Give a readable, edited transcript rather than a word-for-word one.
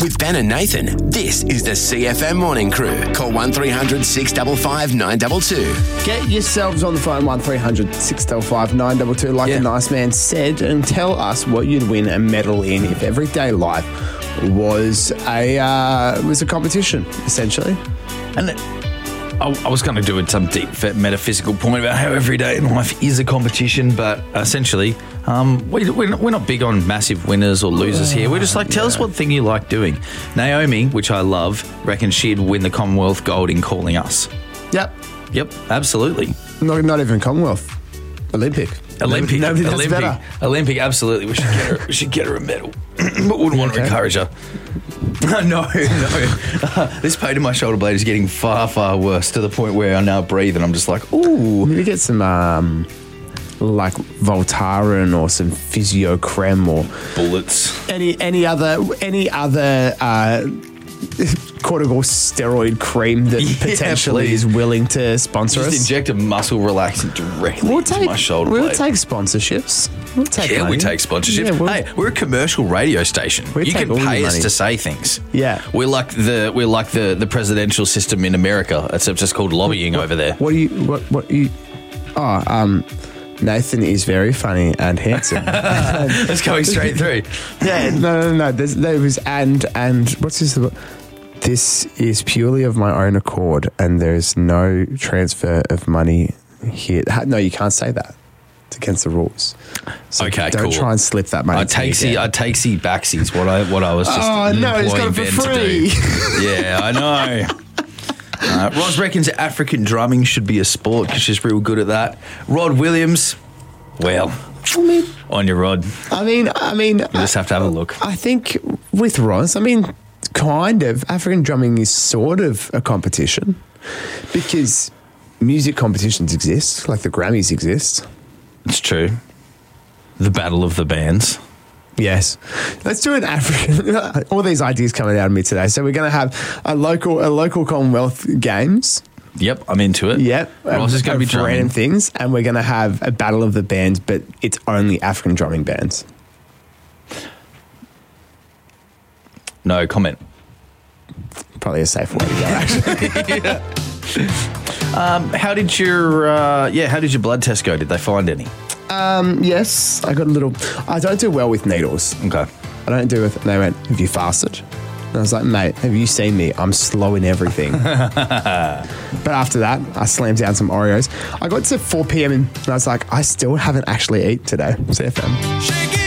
With Ben and Nathan, this is the CFM Morning Crew. Call 1300 655 922. Get yourselves on the phone, 1300 655 922, like the nice man said, and tell us what you'd win a medal in if everyday life was a competition, essentially. And I was going to do some deep metaphysical point about how everyday life is a competition, but essentially, we're not big on massive winners or losers here. We're just like, tell us what thing you like doing. Naomi, which I love, reckons she'd win the Commonwealth gold in calling us. Yep, absolutely. Not even Commonwealth. Olympic, absolutely. We should get her a medal, but wouldn't want to encourage her. No. This pain in my shoulder blade is getting far, far worse to the point where I now breathe and I'm just like, ooh. Maybe get some like Voltaren or some Physio Creme or bullets. Any other corticosteroid cream that potentially is willing to sponsor us. Just inject a muscle relaxant directly into my shoulder blade. We'll take sponsorships. We'll take money. We take sponsorships. Yeah, we're a commercial radio station. You can pay us to say things. Yeah. We're like the presidential system in America, except just called lobbying over there. Nathan is very funny and handsome. That's going straight through. Yeah, no. There was and what's this? This is purely of my own accord, and there's no transfer of money here. No, you can't say that. It's against the rules. So don't try and slip that money. I takesy backsies. What I was just. Oh no, he's got it for free. Yeah, I know. Roz reckons African drumming should be a sport because she's real good at that. Rod Williams, on your Rod. I mean, you just have to have a look. I think with Roz, kind of African drumming is sort of a competition because music competitions exist, like the Grammys exist. It's true. The Battle of the Bands. Yes. Let's do an African. All these ideas coming out of me today. So we're going to have a local Commonwealth Games. Yep, I'm into it. Yep. Ross is going to be drumming random things, and we're going to have a Battle of the Bands, but it's only African drumming bands. No comment. Probably a safe way to go, actually. How did your blood test go? Did they find any? Yes, I got a little. I don't do well with needles. Okay. I don't do with. They went, "Have you fasted?" And I was like, "Mate, have you seen me? I'm slow in everything." But after that, I slammed down some Oreos. I got to 4 p.m. and I was like, I still haven't actually eaten today. CFM.